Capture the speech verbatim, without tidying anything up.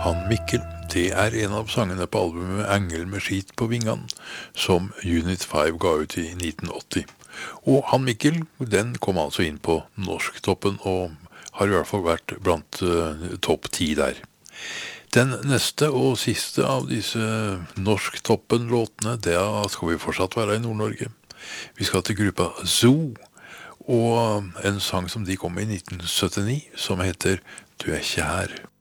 Han Mikkel, det er en av sangene på albumet Engel med skit på vingene, som Unit fem ga ut i nitten åtti. Og Han Mikkel, den kom altså inn på norsktoppen, og har i hvert fall vært blant uh, topp ti der. Den neste og siste av disse norsktoppen-låtene, det skal vi fortsatt være i Nord-Norge. Vi skal til gruppa Zoo, og en sang som de kom i nitten syttini, som heter «Du er ikke her».